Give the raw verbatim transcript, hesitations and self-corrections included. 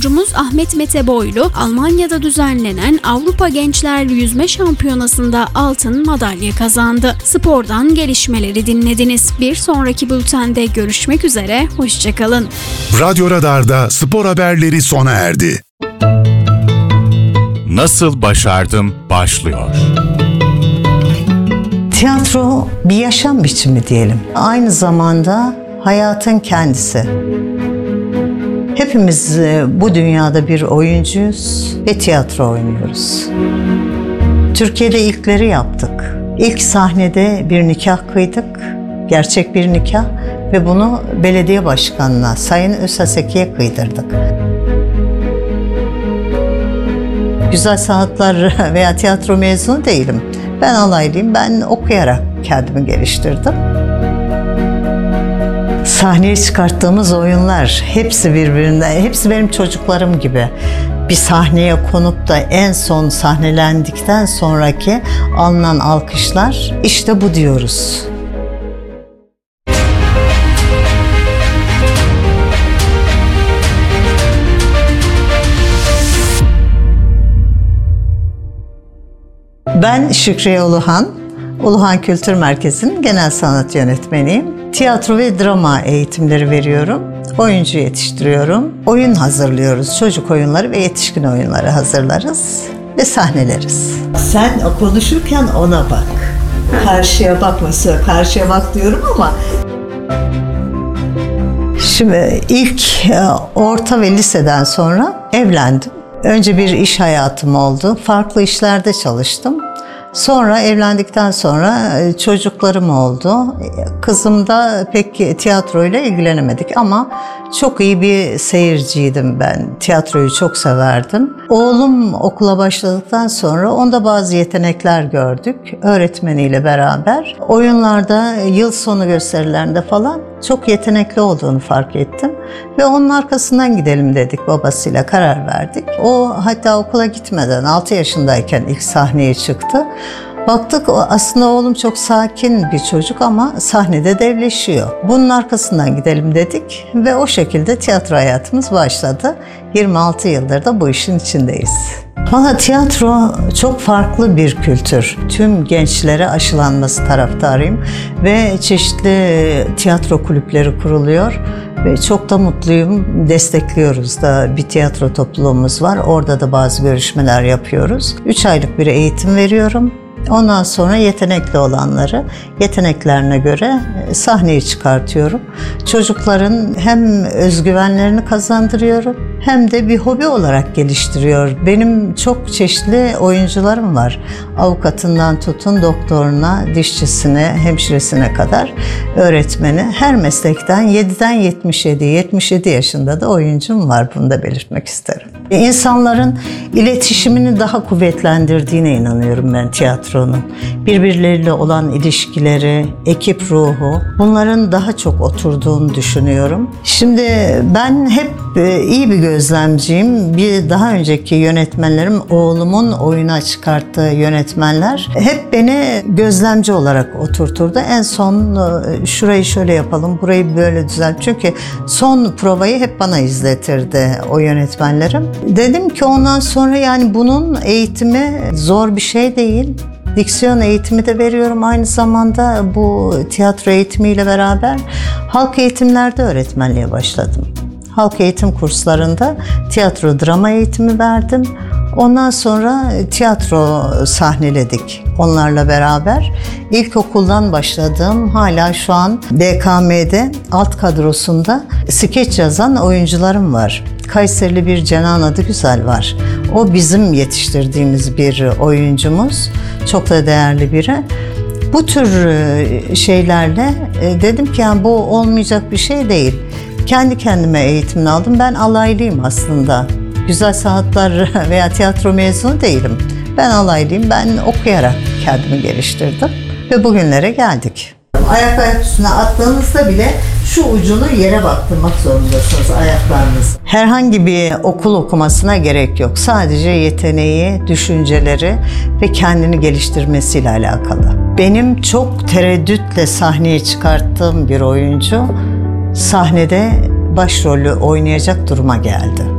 sporcumuz Ahmet Mete Boylu, Almanya'da düzenlenen Avrupa Gençler Yüzme Şampiyonası'nda altın madalya kazandı. Spordan gelişmeleri dinlediniz. Bir sonraki bültende görüşmek üzere, hoşçakalın. Radyo Radar'da spor haberleri sona erdi. Nasıl başardım başlıyor. Tiyatro bir yaşam biçimi diyelim. Aynı zamanda hayatın kendisi. Hepimiz bu dünyada bir oyuncuyuz ve tiyatro oynuyoruz. Türkiye'de ilkleri yaptık. İlk sahnede bir nikah kıydık, gerçek bir nikah ve bunu belediye başkanına, Sayın Özhaseki'ye kıydırdık. Güzel sanatlar veya tiyatro mezunu değilim. Ben alaylıyım, ben okuyarak kendimi geliştirdim. Sahneye çıkarttığımız oyunlar hepsi birbirinden, hepsi benim çocuklarım gibi. Bir sahneye konup da en son sahnelendikten sonraki alınan alkışlar, işte bu diyoruz. Ben Şükriye Uluhan, Uluhan Kültür Merkezi'nin genel sanat yönetmeniyim. Tiyatro ve drama eğitimleri veriyorum. Oyuncu yetiştiriyorum. Oyun hazırlıyoruz. Çocuk oyunları ve yetişkin oyunları hazırlarız ve sahneleriz. Sen konuşurken ona bak. Karşıya bakma, karşıya bak diyorum ama... Şimdi ilk orta ve liseden sonra evlendim. Önce bir iş hayatım oldu. Farklı işlerde çalıştım. Sonra evlendikten sonra çocuklarım oldu. Kızım da pek tiyatroyla ilgilenemedik ama çok iyi bir seyirciydim ben. Tiyatroyu çok severdim. Oğlum okula başladıktan sonra onda bazı yetenekler gördük. Öğretmeniyle beraber. Oyunlarda, yıl sonu gösterilerinde falan çok yetenekli olduğunu fark ettim. Ve onun arkasından gidelim dedik, babasıyla karar verdik. O hatta okula gitmeden altı yaşındayken ilk sahneye çıktı. Baktık aslında oğlum çok sakin bir çocuk ama sahnede devleşiyor. Bunun arkasından gidelim dedik ve o şekilde tiyatro hayatımız başladı. yirmi altı yıldır da bu işin içindeyiz. Valla tiyatro çok farklı bir kültür. Tüm gençlere aşılanması taraftarıyım ve çeşitli tiyatro kulüpleri kuruluyor. Ve çok da mutluyum. Destekliyoruz da, bir tiyatro topluluğumuz var. Orada da bazı görüşmeler yapıyoruz. üç aylık bir eğitim veriyorum. Ondan sonra yetenekli olanları yeteneklerine göre sahneye çıkartıyorum. Çocukların hem özgüvenlerini kazandırıyorum hem de bir hobi olarak geliştiriyor. Benim çok çeşitli oyuncularım var. Avukatından tutun doktoruna, dişçisine, hemşiresine kadar öğretmeni. Her meslekten yediden yetmiş yedi, yetmiş yedi yaşında da oyuncum var. Bunu da belirtmek isterim. İnsanların iletişimini daha kuvvetlendirdiğine inanıyorum ben tiyatronun. Birbirleriyle olan ilişkileri, ekip ruhu, bunların daha çok oturduğunu düşünüyorum. Şimdi ben hep iyi bir gözlemciyim. Bir daha önceki yönetmenlerim, oğlumun oyuna çıkarttığı yönetmenler hep beni gözlemci olarak oturturdu. En son şurayı şöyle yapalım, burayı böyle düzelt. Çünkü son provayı hep bana izletirdi o yönetmenlerim. Dedim ki ondan sonra yani bunun eğitimi zor bir şey değil. Diksiyon eğitimi de veriyorum aynı zamanda bu tiyatro eğitimiyle beraber. Halk eğitimlerde öğretmenliğe başladım. Halk eğitim kurslarında tiyatro drama eğitimi verdim. Ondan sonra tiyatro sahneledik onlarla beraber. İlkokuldan başladığım, hala şu an D K M'de alt kadrosunda skeç yazan oyuncularım var. Kayserili bir Cenan Adıgüzel var. O bizim yetiştirdiğimiz bir oyuncumuz. Çok da değerli biri. Bu tür şeylerle dedim ki yani bu olmayacak bir şey değil. Kendi kendime eğitimini aldım. Ben alaylıyım aslında. Güzel sanatlar veya tiyatro mezunu değilim. Ben alaylıyım. Ben okuyarak kendimi geliştirdim ve bugünlere geldik. Ayak ayak üstüne attığınızda bile şu ucunu yere baktırmak zorundasınız ayaklarınız. Herhangi bir okul okumasına gerek yok. Sadece yeteneği, düşünceleri ve kendini geliştirmesiyle alakalı. Benim çok tereddütle sahneye çıkarttığım bir oyuncu sahnede başrolü oynayacak duruma geldi.